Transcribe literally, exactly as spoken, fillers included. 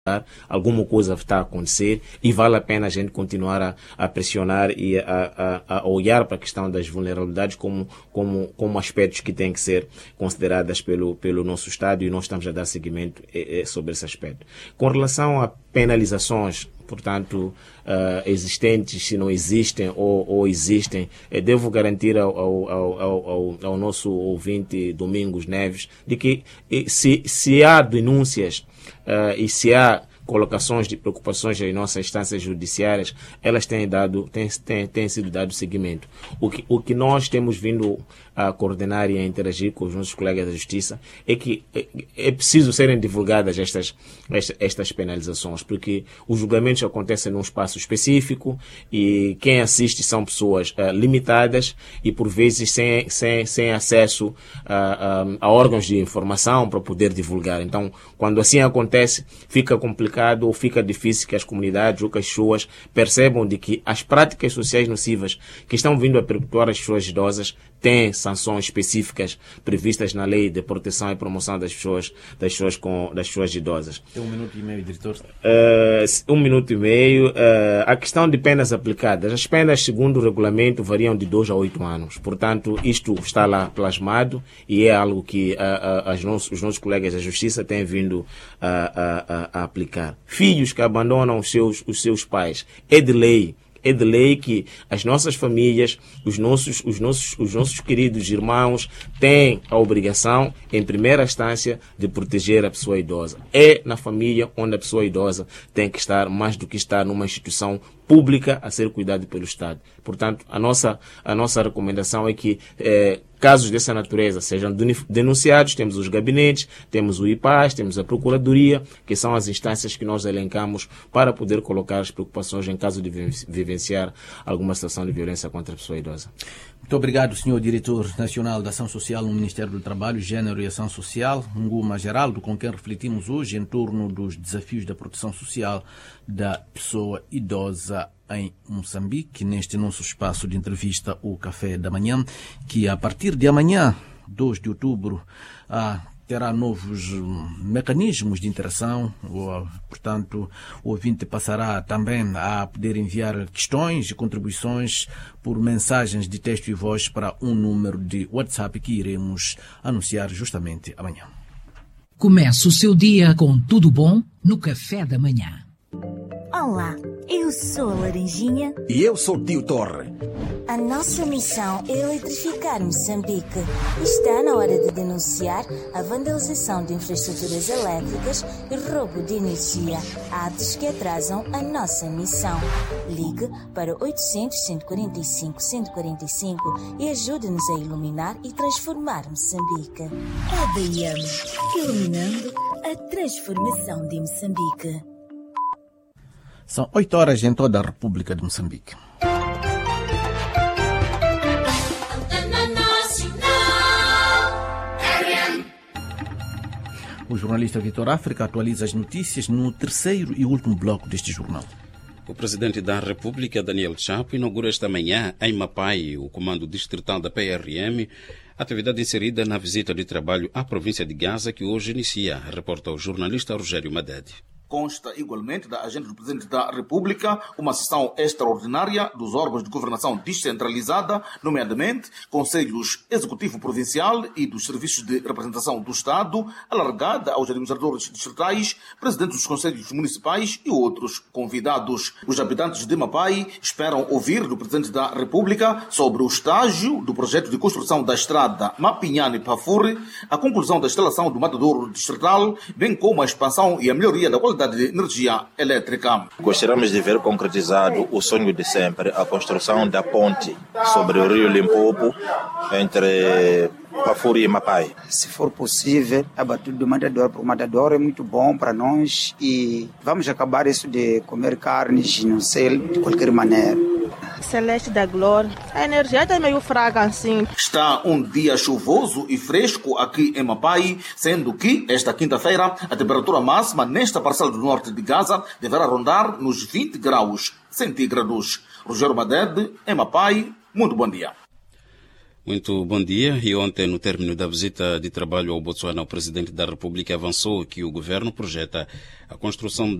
alguma coisa está a acontecer e vale a pena a gente continuar a, a pressionar e a, a, a olhar para a questão das vulnerabilidades como, como, como aspectos que têm que ser considerados pelo, pelo nosso Estado, e nós estamos a dar seguimento é, é, sobre esse aspecto. Com relação a penalizações, portanto, uh, existentes, se não existem ou, ou existem, eu devo garantir ao, ao, ao, ao, ao nosso ouvinte Domingos Neves de que se, se há denúncias Uh, e se há colocações de preocupações em nossas instâncias judiciárias, elas têm, dado, têm, têm, têm sido dado seguimento. O que, o que nós temos vindo a coordenar e a interagir com os nossos colegas da Justiça é que é, é preciso serem divulgadas estas, estas, estas penalizações, porque os julgamentos acontecem num espaço específico e quem assiste são pessoas uh, limitadas e, por vezes, sem, sem, sem acesso a, a, a órgãos de informação para poder divulgar. Então, quando assim acontece, fica complicado ou fica difícil que as comunidades ou que as pessoas percebam de que as práticas sociais nocivas que estão vindo a perpetuar as pessoas idosas têm sanções específicas previstas na Lei de Proteção e Promoção das Pessoas, das pessoas, com, das pessoas idosas. Tem um minuto e meio, diretor. Uh, um minuto e meio. Uh, a questão de penas aplicadas. As penas, segundo o regulamento, variam de dois a oito anos. Portanto, isto está lá plasmado e é algo que uh, uh, as nossos, os nossos colegas da Justiça têm vindo uh, a, a, a aplicar. Filhos que abandonam os seus, os seus pais. É de lei. É de lei que as nossas famílias, os nossos, os nossos, os nossos queridos irmãos têm a obrigação, em primeira instância, de proteger a pessoa idosa. É na família onde a pessoa idosa tem que estar, mais do que estar numa instituição pública a ser cuidada pelo Estado. Portanto, a nossa, a nossa recomendação é que eh, casos dessa natureza sejam denunciados. Temos os gabinetes, temos o I P A S, temos a Procuradoria, que são as instâncias que nós elencamos para poder colocar as preocupações em caso de vivenciar alguma situação de violência contra a pessoa idosa. Muito obrigado, senhor Diretor Nacional da Ação Social no Ministério do Trabalho, Gênero e Ação Social, Nguma Geraldo, com quem refletimos hoje em torno dos desafios da proteção social da pessoa idosa em Moçambique, neste nosso espaço de entrevista, o Café da Manhã, que a partir de amanhã, dois de outubro, ah, terá novos mecanismos de interação, ou, portanto, o ouvinte passará também a poder enviar questões e contribuições por mensagens de texto e voz para um número de WhatsApp que iremos anunciar justamente amanhã. Começa o seu dia com tudo bom no Café da Manhã. Olá, eu sou a Laranjinha. E eu sou o Tio Torre. A nossa missão é eletrificar Moçambique. Está na hora de denunciar a vandalização de infraestruturas elétricas e roubo de energia, atos que atrasam a nossa missão. Ligue para oitocentos, cento e quarenta e cinco, cento e quarenta e cinco e ajude-nos a iluminar e transformar Moçambique. A D M, iluminando a transformação de Moçambique. São oito horas em toda a República de Moçambique. O jornalista Vitor África atualiza as notícias no terceiro e último bloco deste jornal. O presidente da República, Daniel Chapo, inaugura esta manhã em Mapai o comando distrital da P R M, atividade inserida na visita de trabalho à província de Gaza, que hoje inicia, reporta o jornalista Rogério Madede. Consta igualmente da agenda do Presidente da República uma sessão extraordinária dos órgãos de governação descentralizada, nomeadamente Conselhos Executivo Provincial e dos Serviços de Representação do Estado, alargada aos administradores distritais, presidentes dos Conselhos Municipais e outros convidados. Os habitantes de Mapai esperam ouvir do Presidente da República sobre o estágio do projeto de construção da estrada Mapinhane-Pafuri, a conclusão da instalação do matadouro distrital, bem como a expansão e a melhoria da qualidade de energia elétrica. Gostaríamos de ver concretizado o sonho de sempre, a construção da ponte sobre o rio Limpopo entre Pafuri e Mapai. Se for possível, abater do matadouro, porque o matadouro é muito bom para nós e vamos acabar isso de comer carnes no céu de qualquer maneira. Celeste da Glória. A energia está meio fraca assim. Está um dia chuvoso e fresco aqui em Mapai, sendo que esta quinta-feira a temperatura máxima nesta parcela do norte de Gaza deverá rondar nos vinte graus centígrados. Rogério Madede, em Mapai, muito bom dia. Muito bom dia. E ontem, no término da visita de trabalho ao Botsuana, o Presidente da República avançou que o governo projeta a construção